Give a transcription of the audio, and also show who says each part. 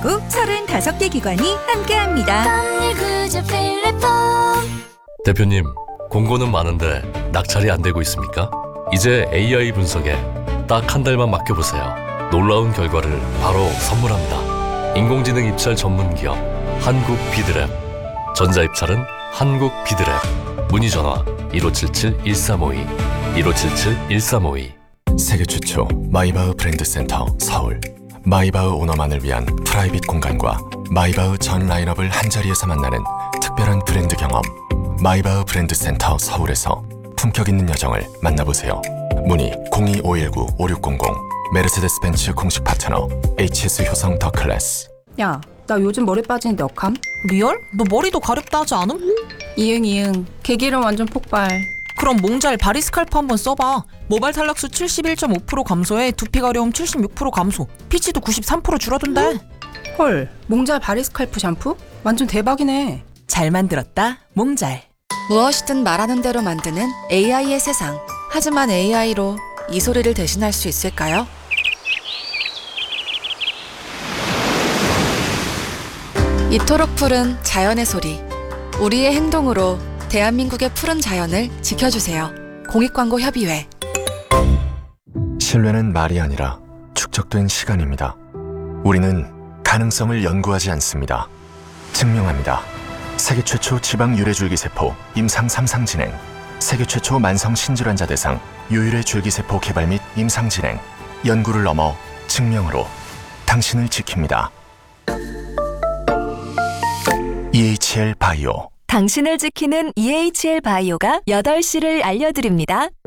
Speaker 1: 전국 35개 기관이 함께합니다.
Speaker 2: 대표님, 공고는 많은데 낙찰이 안 되고 있습니까? 이제 AI 분석에 딱 한 달만 맡겨보세요. 놀라운 결과를 바로 선물합니다. 인공지능 입찰 전문 기업 한국 비드랩. 전자입찰은 한국 비드랩. 문의 전화 1577-1352 1577-1352.
Speaker 3: 세계 최초 마이바흐 브랜드 센터 서울. 마이바흐 오너만을 위한 프라이빗 공간과 마이바흐 전 라인업을 한자리에서 만나는 특별한 브랜드 경험. 마이바흐 브랜드 센터 서울에서 품격 있는 여정을 만나보세요. 문의 02-519-5600. 메르세데스 벤츠 공식 파트너 HS 효성 더 클래스.
Speaker 4: 야, 나 요즘 머리 빠지는데 어감?
Speaker 5: 리얼? 너 머리도 가렵다 하지 않음?
Speaker 4: 이응 개기름 완전 폭발.
Speaker 5: 그럼 몽잘 바리스칼프 한번 써봐. 모발 탈락수 71.5% 감소에 두피 가려움 76% 감소, 피치도 93% 줄어든대.
Speaker 4: 헐, 몽잘 바리스칼프 샴푸? 완전 대박이네.
Speaker 5: 잘 만들었다, 몽잘.
Speaker 6: 무엇이든 말하는 대로 만드는 AI의 세상. 하지만 AI로 이 소리를 대신할 수 있을까요? 이토록 푸른 자연의 소리. 우리의 행동으로 대한민국의 푸른 자연을 지켜주세요. 공익광고협의회.
Speaker 3: 신뢰는 말이 아니라 축적된 시간입니다. 우리는 가능성을 연구하지 않습니다. 증명합니다. 세계 최초 지방 유래줄기세포 임상 3상 진행. 세계 최초 만성 신질환자 대상 유일의 줄기세포 개발 및 임상 진행. 연구를 넘어 증명으로 당신을 지킵니다. EHL 바이오.
Speaker 1: 당신을 지키는 EHL 바이오가 8시를 알려드립니다.